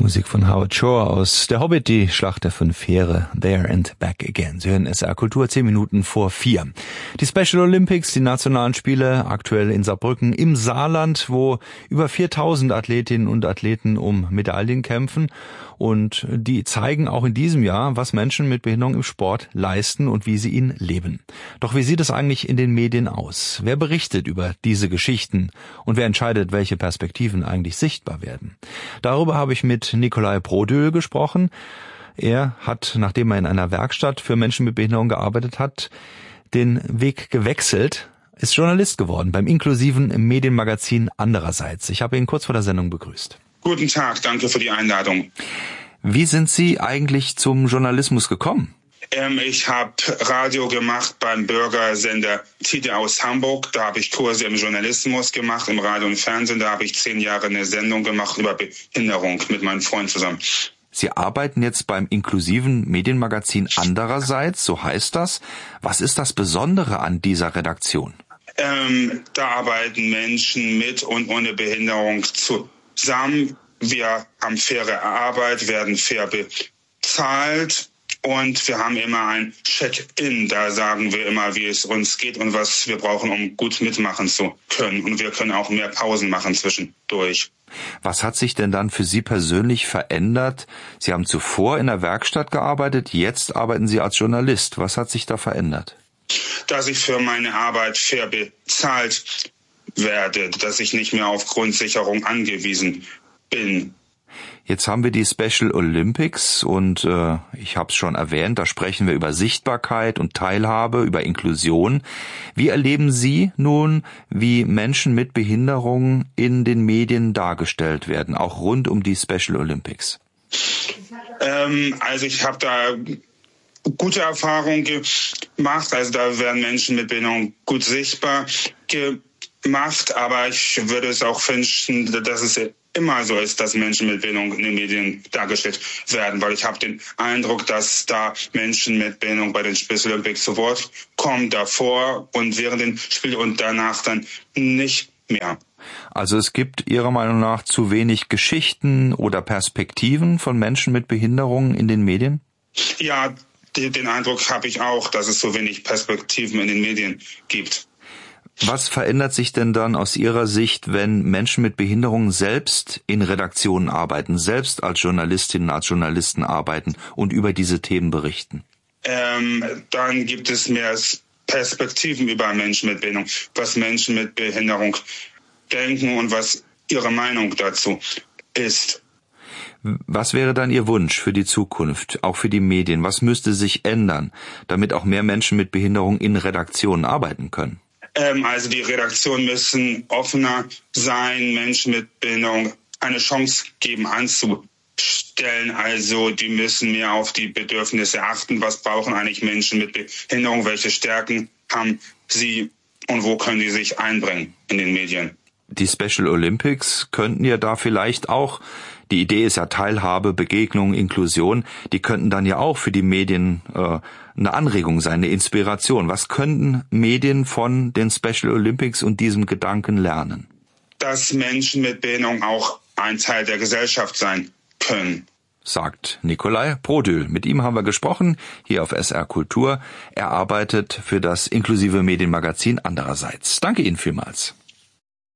Musik von Howard Shore aus Der Hobbit, die Schlacht der 5 Heere, There and Back Again. Sie hören SR Kultur 10 Minuten vor 4. Die Special Olympics, die nationalen Spiele, aktuell in Saarbrücken im Saarland, wo über 4000 Athletinnen und Athleten um Medaillen kämpfen. Und die zeigen auch in diesem Jahr, was Menschen mit Behinderung im Sport leisten und wie sie ihn leben. Doch wie sieht es eigentlich in den Medien aus? Wer berichtet über diese Geschichten? Und wer entscheidet, welche Perspektiven eigentlich sichtbar werden? Darüber habe ich mit Nikolai Brodül gesprochen. Er hat, nachdem er in einer Werkstatt für Menschen mit Behinderung gearbeitet hat, den Weg gewechselt, ist Journalist geworden beim inklusiven Medienmagazin Andererseits. Ich habe ihn kurz vor der Sendung begrüßt. Guten Tag, danke für die Einladung. Wie sind Sie eigentlich zum Journalismus gekommen? Ich habe Radio gemacht beim Bürgersender Tide aus Hamburg. Da habe ich Kurse im Journalismus gemacht, im Radio und Fernsehen. Da habe ich 10 Jahre eine Sendung gemacht über Behinderung mit meinem Freund zusammen. Sie arbeiten jetzt beim inklusiven Medienmagazin Andererseits, so heißt das. Was ist das Besondere an dieser Redaktion? Da arbeiten Menschen mit und ohne Behinderung zusammen. Wir haben faire Arbeit, werden fair bezahlt und wir haben immer ein Check-in. Da sagen wir immer, wie es uns geht und was wir brauchen, um gut mitmachen zu können. Und wir können auch mehr Pausen machen zwischendurch. Was hat sich denn dann für Sie persönlich verändert? Sie haben zuvor in der Werkstatt gearbeitet, jetzt arbeiten Sie als Journalist. Was hat sich da verändert? Dass ich für meine Arbeit fair bezahlt werde, dass ich nicht mehr auf Grundsicherung angewiesen bin. Jetzt haben wir die Special Olympics und ich habe es schon erwähnt, da sprechen wir über Sichtbarkeit und Teilhabe, über Inklusion. Wie erleben Sie nun, wie Menschen mit Behinderung in den Medien dargestellt werden, auch rund um die Special Olympics? Also ich habe da gute Erfahrungen gemacht. Also da werden Menschen mit Behinderung gut sichtbar gemacht, aber ich würde es auch wünschen, dass es immer so ist, dass Menschen mit Behinderung in den Medien dargestellt werden, weil ich habe den Eindruck, dass da Menschen mit Behinderung bei den Special Olympics zu Wort kommen, davor und während den Spielen und danach dann nicht mehr. Also es gibt Ihrer Meinung nach zu wenig Geschichten oder Perspektiven von Menschen mit Behinderungen in den Medien? Ja, den Eindruck habe ich auch, dass es so wenig Perspektiven in den Medien gibt. Was verändert sich denn dann aus Ihrer Sicht, wenn Menschen mit Behinderungen selbst in Redaktionen arbeiten, selbst als Journalistinnen, als Journalisten arbeiten und über diese Themen berichten? Dann gibt es mehr Perspektiven über Menschen mit Behinderung, was Menschen mit Behinderung denken und was ihre Meinung dazu ist. Was wäre dann Ihr Wunsch für die Zukunft, auch für die Medien? Was müsste sich ändern, damit auch mehr Menschen mit Behinderung in Redaktionen arbeiten können? Also die Redaktionen müssen offener sein, Menschen mit Behinderung eine Chance geben anzustellen. Also die müssen mehr auf die Bedürfnisse achten. Was brauchen eigentlich Menschen mit Behinderung? Welche Stärken haben sie und wo können die sich einbringen in den Medien? Die Special Olympics könnten ja da vielleicht auch, die Idee ist ja Teilhabe, Begegnung, Inklusion, die könnten dann ja auch für die Medien eine Anregung sein, eine Inspiration. Was könnten Medien von den Special Olympics und diesem Gedanken lernen? Dass Menschen mit Behinderung auch ein Teil der Gesellschaft sein können, sagt Nikolai Brodül. Mit ihm haben wir gesprochen, hier auf SR Kultur. Er arbeitet für das inklusive Medienmagazin Andererseits. Danke Ihnen vielmals.